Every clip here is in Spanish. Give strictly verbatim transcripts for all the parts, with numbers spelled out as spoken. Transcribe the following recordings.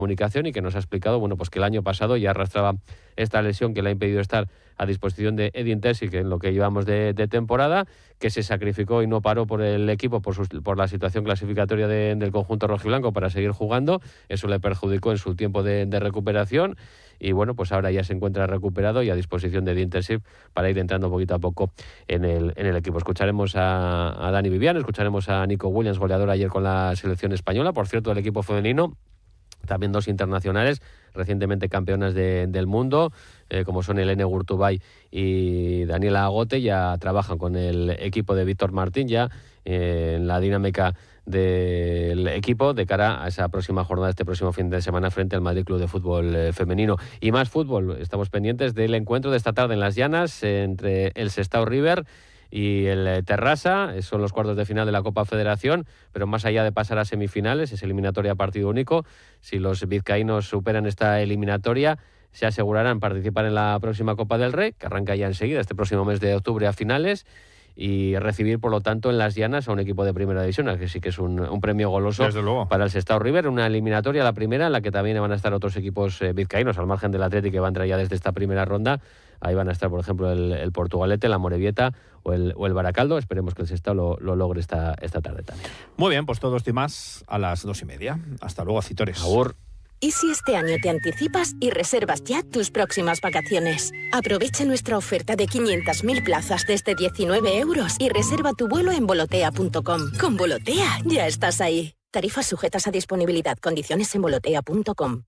comunicación y que nos ha explicado, bueno, pues que el año pasado ya arrastraba esta lesión que le ha impedido estar a disposición de Edin Terzic en lo que llevamos de, de temporada, que se sacrificó y no paró por el equipo por, sus, por la situación clasificatoria de, del conjunto rojiblanco para seguir jugando. Eso le perjudicó en su tiempo de, de recuperación y bueno, pues ahora ya se encuentra recuperado y a disposición de Edin Terzic para ir entrando poquito a poco en el, en el equipo. Escucharemos a, a Dani Viviano, escucharemos a Nico Williams, goleador ayer con la selección española, por cierto, el equipo femenino. También dos internacionales, recientemente campeonas de, del mundo, eh, como son Helene Gurtubay y Daniela Agote, ya trabajan con el equipo de Víctor Martín, ya eh, en la dinámica del equipo de cara a esa próxima jornada, este próximo fin de semana frente al Madrid Club de Fútbol eh, Femenino. Y más fútbol, estamos pendientes del encuentro de esta tarde en Las Llanas entre el Sestao River y el Terrassa. Son los cuartos de final de la Copa Federación, pero más allá de pasar a semifinales, es eliminatoria a partido único. Si los vizcaínos superan esta eliminatoria, se asegurarán participar en la próxima Copa del Rey, que arranca ya enseguida, este próximo mes de octubre a finales, y recibir, por lo tanto, en Las Llanas a un equipo de primera división, que sí que es un, un premio goloso para el Sestao River, una eliminatoria, la primera, en la que también van a estar otros equipos eh, vizcaínos, al margen del Athletic, que va a entrar ya desde esta primera ronda. Ahí van a estar, por ejemplo, el, el Portugalete, la Morevieta o el, o el Baracaldo. Esperemos que el Sestao lo, lo logre esta, esta tarde también. Muy bien, pues todo esto y más a las dos y media. Hasta luego, Citores. Agur. ¿Y si este año te anticipas y reservas ya tus próximas vacaciones? Aprovecha nuestra oferta de quinientas mil plazas desde diecinueve euros y reserva tu vuelo en volotea punto com. Con Volotea ya estás ahí. Tarifas sujetas a disponibilidad. Condiciones en volotea punto com.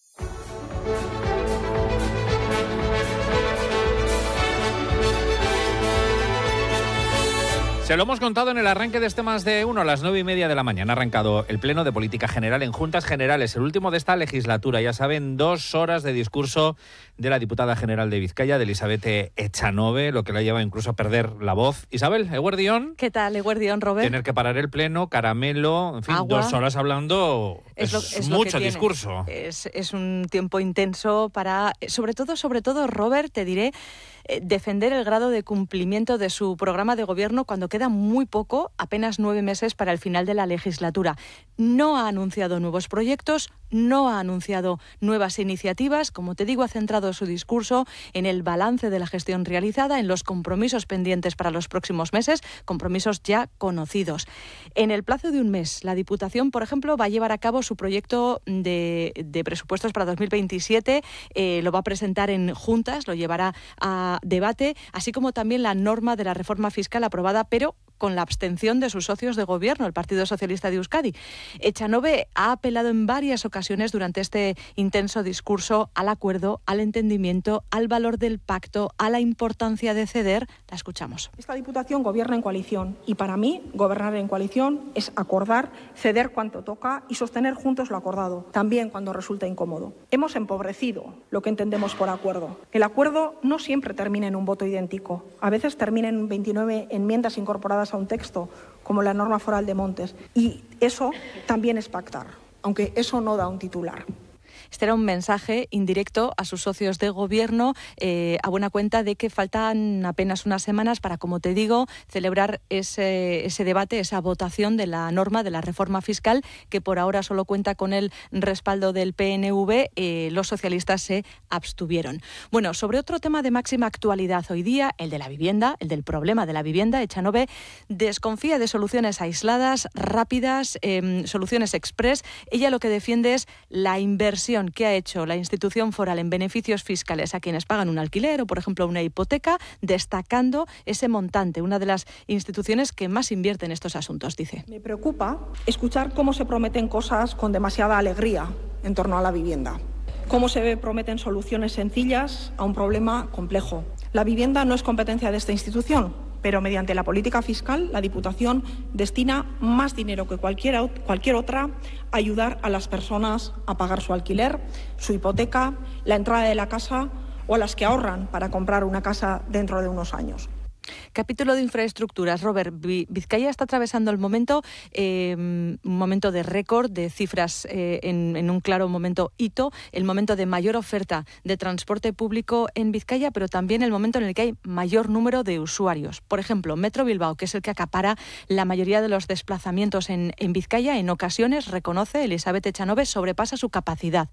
Se lo hemos contado en el arranque de este Más de Uno, a las nueve y media de la mañana. Ha arrancado el Pleno de Política General en Juntas Generales, el último de esta legislatura. Ya saben, dos horas de discurso de la diputada general de Vizcaya, de Elisabeth Echanove, lo que la lleva incluso a perder la voz. Isabel, Eguerdión. ¿Qué tal, Eguerdión, Robert? Tener que parar el Pleno, caramelo, en fin, agua. Dos horas hablando es, es, lo, es mucho lo discurso. Es, es un tiempo intenso para, sobre todo, sobre todo, Robert, te diré, defender el grado de cumplimiento de su programa de gobierno cuando queda muy poco, apenas nueve meses para el final de la legislatura. No ha anunciado nuevos proyectos, no ha anunciado nuevas iniciativas. Como te digo, ha centrado su discurso en el balance de la gestión realizada, en los compromisos pendientes para los próximos meses, compromisos ya conocidos. En el plazo de un mes, la Diputación, por ejemplo, va a llevar a cabo su proyecto de, de presupuestos para dos mil veintisiete, eh, lo va a presentar en juntas, lo llevará a debate, así como también la norma de la reforma fiscal aprobada, pero con la abstención de sus socios de gobierno, el Partido Socialista de Euskadi. Echanove ha apelado en varias ocasiones durante este intenso discurso al acuerdo, al entendimiento, al valor del pacto, a la importancia de ceder. La escuchamos. Esta Diputación gobierna en coalición y para mí gobernar en coalición es acordar, ceder cuanto toca y sostener juntos lo acordado, también cuando resulta incómodo. Hemos empobrecido lo que entendemos por acuerdo. El acuerdo no siempre termina en un voto idéntico. A veces termina en veintinueve enmiendas incorporadas a un texto, como la norma foral de montes. Y eso también es pactar, aunque eso no da un titular. Este era un mensaje indirecto a sus socios de gobierno, eh, a buena cuenta de que faltan apenas unas semanas para, como te digo, celebrar ese, ese debate, esa votación de la norma de la reforma fiscal, que por ahora solo cuenta con el respaldo del P N V. Eh, los socialistas se abstuvieron. Bueno, sobre otro tema de máxima actualidad hoy día, el de la vivienda, el del problema de la vivienda, Echanove desconfía de soluciones aisladas, rápidas, eh, soluciones express. Ella lo que defiende es la inversión que ha hecho la institución foral en beneficios fiscales a quienes pagan un alquiler o, por ejemplo, una hipoteca, destacando ese montante, una de las instituciones que más invierte en estos asuntos, dice. Me preocupa escuchar cómo se prometen cosas con demasiada alegría en torno a la vivienda, cómo se prometen soluciones sencillas a un problema complejo. La vivienda no es competencia de esta institución, pero mediante la política fiscal, la Diputación destina más dinero que cualquier, cualquier otra a ayudar a las personas a pagar su alquiler, su hipoteca, la entrada de la casa o a las que ahorran para comprar una casa dentro de unos años. Capítulo de infraestructuras. Robert, Vizcaya está atravesando el momento, eh, un momento de récord, de cifras eh, en, en un claro momento hito, el momento de mayor oferta de transporte público en Vizcaya, pero también el momento en el que hay mayor número de usuarios. Por ejemplo, Metro Bilbao, que es el que acapara la mayoría de los desplazamientos en, en Vizcaya, en ocasiones, reconoce Elisabeth Echanove, sobrepasa su capacidad.